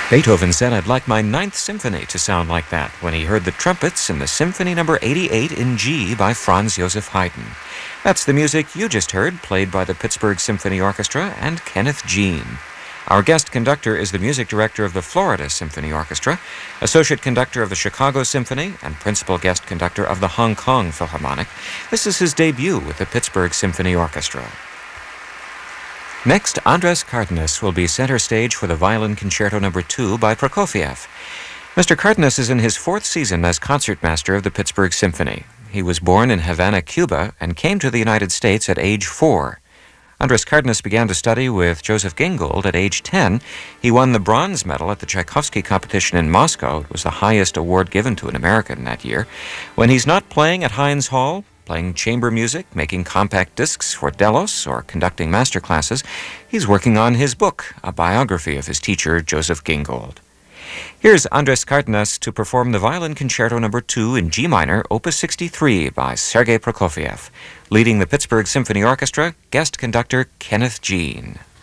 Beethoven said, "I'd like my Ninth Symphony to sound like that," when he heard the trumpets in the Symphony No. 88 in G by Franz Joseph Haydn. That's the music you just heard, played by the Pittsburgh Symphony Orchestra and Kenneth Jean. Our guest conductor is the music director of the Florida Symphony Orchestra, associate conductor of the Chicago Symphony, and principal guest conductor of the Hong Kong Philharmonic. This is his debut with the Pittsburgh Symphony Orchestra. Next, Andres Cardenas will be center stage for the Violin Concerto No. 2 by Prokofiev. Mr. Cardenas is in his fourth season as concertmaster of the Pittsburgh Symphony. He was born in Havana, Cuba, and came to the United States at age 4. Andres Cardenas began to study with Joseph Gingold at age 10. He won the bronze medal at the Tchaikovsky competition in Moscow. It was the highest award given to an American that year. When he's not playing at Heinz Hall, playing chamber music, making compact discs for Delos, or conducting master classes, he's working on his book, a biography of his teacher, Joseph Gingold. Here's Andres Cardenas to perform the Violin Concerto No. 2 in G minor, Opus 63 by Sergei Prokofiev. Leading the Pittsburgh Symphony Orchestra, guest conductor Kenneth Jean.